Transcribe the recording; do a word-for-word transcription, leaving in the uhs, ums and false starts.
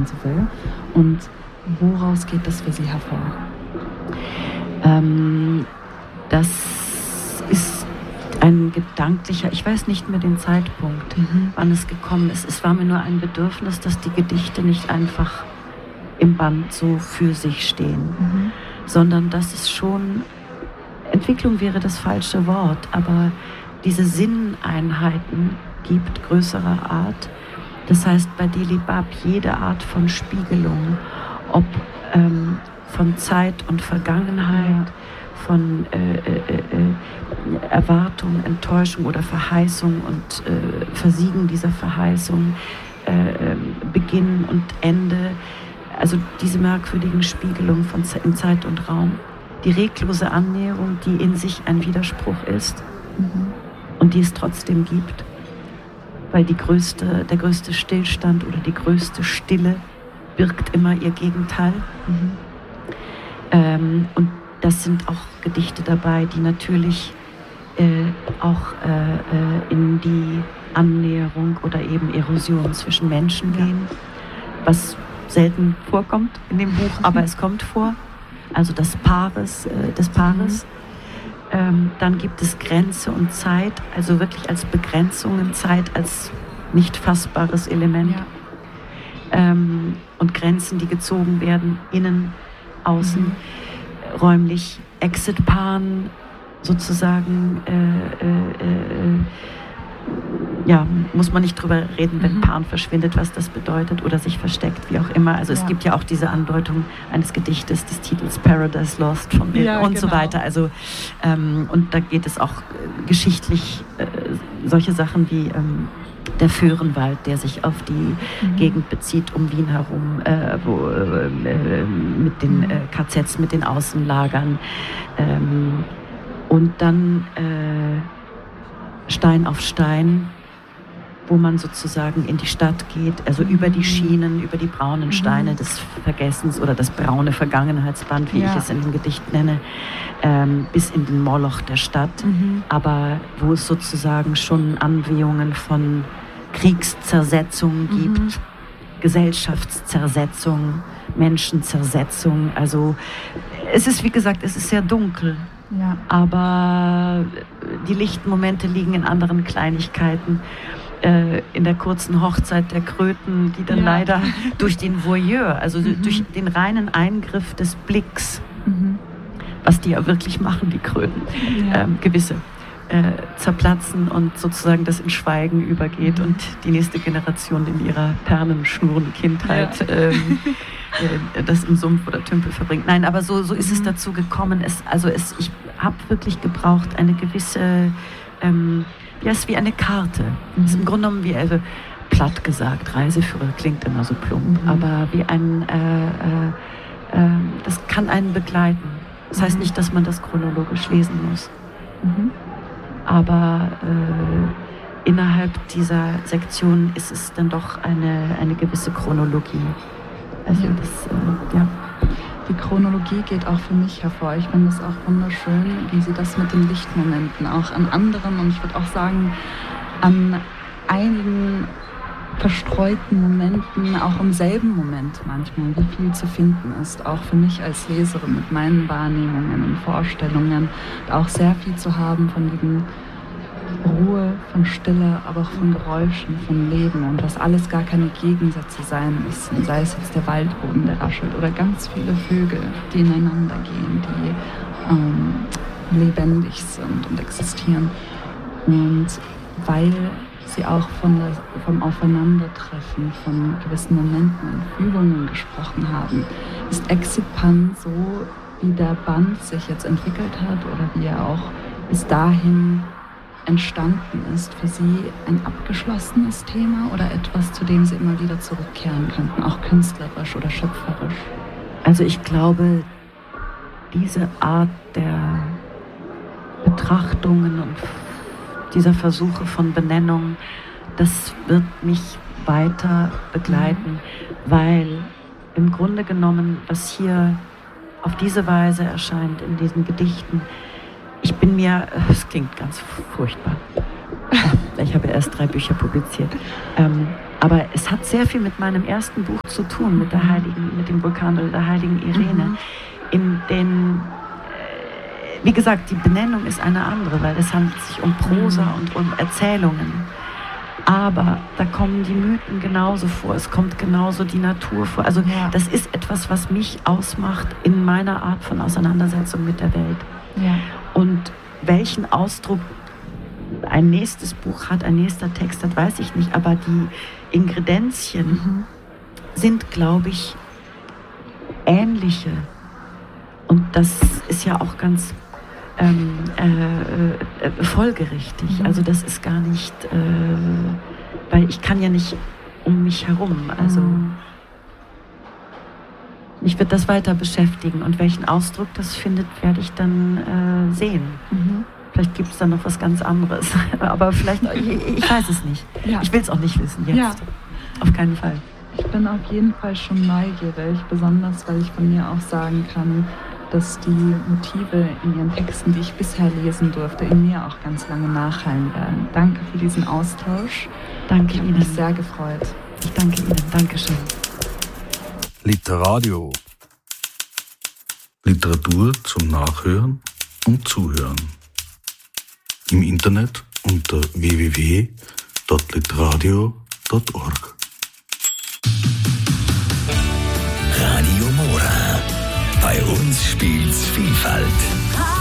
man so will. Und woraus geht das für Sie hervor? Ähm, das ist ein gedanklicher, ich weiß nicht mehr den Zeitpunkt, mhm. wann es gekommen ist. Es war mir nur ein Bedürfnis, dass die Gedichte nicht einfach im Band so für sich stehen, mhm. sondern dass es schon, Entwicklung wäre das falsche Wort, aber diese Sinneinheiten gibt größerer Art. Das heißt, bei Delibab jede Art von Spiegelung, ob ähm, von Zeit und Vergangenheit, von äh, äh, äh, Erwartung, Enttäuschung oder Verheißung und äh, Versiegen dieser Verheißung, äh, Beginn und Ende, also diese merkwürdigen Spiegelungen von Z- in Zeit und Raum, die reglose Annäherung, die in sich ein Widerspruch ist mhm. und die es trotzdem gibt, weil die größte, der größte Stillstand oder die größte Stille birgt immer ihr Gegenteil. Mhm. Ähm, und das sind auch Gedichte dabei, die natürlich äh, auch äh, äh, in die Annäherung oder eben Erosion zwischen Menschen ja. gehen, was selten vorkommt in dem Buch, aber es kommt vor. Also das Paares, äh, des Paares. Mhm. Ähm, dann gibt es Grenze und Zeit, also wirklich als Begrenzungen, Zeit als nicht fassbares Element. Ja. Ähm, und Grenzen, die gezogen werden, innen, außen. Mhm. Räumlich Exit-Paaren sozusagen, äh, äh, äh, ja, muss man nicht drüber reden, wenn mhm. Paaren verschwindet, was das bedeutet oder sich versteckt, wie auch immer. Also ja. es gibt ja auch diese Andeutung eines Gedichtes des Titels Paradise Lost von Milton ja, und genau. so weiter. Also ähm, und da geht es auch äh, geschichtlich äh, solche Sachen wie ähm, der Föhrenwald, der sich auf die mhm. Gegend bezieht, um Wien herum, äh, wo, äh, mit den äh, K Zs, mit den Außenlagern. Ähm, und dann äh, Stein auf Stein, wo man sozusagen in die Stadt geht, also über die Schienen, über die braunen Steine mhm. des Vergessens oder das braune Vergangenheitsband, wie ja. ich es in dem Gedicht nenne, ähm, bis in den Moloch der Stadt, mhm. aber wo es sozusagen schon Anwehungen von Kriegszersetzung gibt, mhm. Gesellschaftszersetzung, Menschenzersetzung. Also es ist, wie gesagt, es ist sehr dunkel, ja. aber die Lichtmomente liegen in anderen Kleinigkeiten. In der kurzen Hochzeit der Kröten, die dann ja. leider durch den Voyeur, also mhm. durch den reinen Eingriff des Blicks, mhm. was die ja wirklich machen, die Kröten, ja. ähm, gewisse, äh, zerplatzen und sozusagen das in Schweigen übergeht mhm. und die nächste Generation in ihrer perlenschnurrenden Kindheit ja. ähm, äh, das im Sumpf oder Tümpel verbringt. Nein, aber so, so ist mhm. es dazu gekommen. Es, also es, ich habe wirklich gebraucht, eine gewisse... Ähm, ja, es ist wie eine Karte. Mhm. Es ist im Grunde genommen wie, also platt gesagt, Reiseführer klingt immer so plump, mhm. aber wie ein, äh, äh, äh, das kann einen begleiten. Das heißt nicht, dass man das chronologisch lesen muss. Mhm. Aber äh, innerhalb dieser Sektion ist es dann doch eine, eine gewisse Chronologie. Also ja. das, äh, ja. Die Chronologie geht auch für mich hervor. Ich finde es auch wunderschön, wie Sie das mit den Lichtmomenten auch an anderen und ich würde auch sagen, an einigen verstreuten Momenten, auch im selben Moment manchmal, wie viel zu finden ist. Auch für mich als Leserin mit meinen Wahrnehmungen und Vorstellungen, auch sehr viel zu haben von diesem Ruhe, von Stille, aber auch von Geräuschen, von Leben und was alles gar keine Gegensätze sein müssen, sei es jetzt der Waldboden, der raschelt oder ganz viele Vögel, die ineinander gehen, die ähm, lebendig sind und existieren. Und weil sie auch von der, vom Aufeinandertreffen von gewissen Momenten und Fühlungen gesprochen haben, ist Exit Pan so, wie der Band sich jetzt entwickelt hat oder wie er auch bis dahin entstanden ist, für Sie ein abgeschlossenes Thema oder etwas, zu dem Sie immer wieder zurückkehren könnten, auch künstlerisch oder schöpferisch? Also ich glaube, diese Art der Betrachtungen und dieser Versuche von Benennung, das wird mich weiter begleiten, mhm. weil im Grunde genommen, was hier auf diese Weise erscheint in diesen Gedichten, ich bin mir, es klingt ganz furchtbar, ich habe erst drei Bücher publiziert, ähm, Aber es hat sehr viel mit meinem ersten Buch zu tun, mit der heiligen, mit dem Vulkan oder der heiligen Irene. Mhm. In den, äh, wie gesagt, die Benennung ist eine andere, weil es handelt sich um Prosa mhm. und um Erzählungen. Aber da kommen die Mythen genauso vor, es kommt genauso die Natur vor. Also ja. das ist etwas, was mich ausmacht in meiner Art von Auseinandersetzung mit der Welt. Ja. Und welchen Ausdruck ein nächstes Buch hat, ein nächster Text hat, weiß ich nicht. Aber die Ingredienzien mhm. sind, glaube ich, ähnliche. Und das ist ja auch ganz ähm, äh, äh, folgerichtig. Mhm. Also das ist gar nicht, äh, weil ich kann ja nicht um mich herum. Also mhm. mich wird das weiter beschäftigen. Und welchen Ausdruck das findet, werde ich dann äh, sehen. Mhm. Vielleicht gibt es dann noch was ganz anderes. Aber vielleicht, ich, ich weiß es nicht. Ja. Ich will es auch nicht wissen jetzt. Ja. Auf keinen Fall. Ich bin auf jeden Fall schon neugierig, besonders weil ich von mir auch sagen kann, dass die Motive in ihren Texten, die ich bisher lesen durfte, in mir auch ganz lange nachhallen werden. Danke für diesen Austausch. Danke Ihnen. Ich habe mich sehr gefreut. Ich danke Ihnen. Dankeschön. Literadio. Literatur zum Nachhören und Zuhören. Im Internet unter w w w punkt literadio punkt org. Radio Mora. Bei uns spielt's Vielfalt.